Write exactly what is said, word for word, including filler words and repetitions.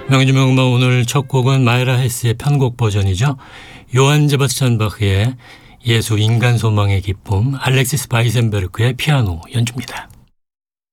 명주명 음악 오늘 첫 곡은 마이라 헤스의 편곡 버전이죠. 요한 제바스찬 바흐의 예수 인간 소망의 기쁨, 알렉시스 바이센베르크의 피아노 연주입니다.